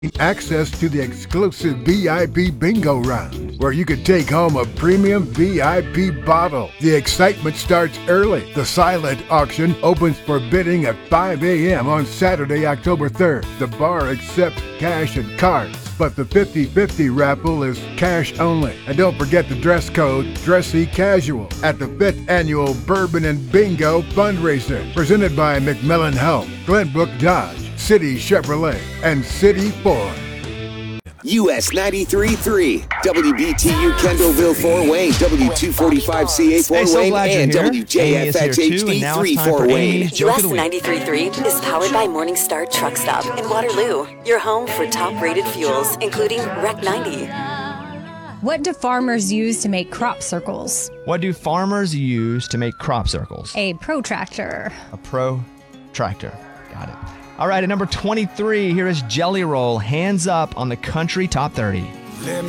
access to the exclusive VIP bingo round, where you could take home a premium VIP bottle. The excitement starts early. The silent auction opens for bidding at 5 a.m. on Saturday, October 3rd. The bar accepts cash and cards, but the 50-50 raffle is cash only. And don't forget the dress code, dressy casual, at the 5th Annual Bourbon and Bingo Fundraiser, presented by McMillan Health, Glenbrook Dodge, City Chevrolet, and City Ford. US 93.3, WBTU Kendallville 4-Wayne, W245CA 4-Wayne, and WJFH HD 3 4-Wayne. US 93.3 is powered by Morningstar Truck Stop in Waterloo, your home for top-rated fuels, including Rec 90. What do farmers use to make crop circles? What do farmers use to make crop circles? A protractor. A protractor. Got it. All right, at number 23, here is Jelly Roll, Hands Up on the Country Top 30. Let me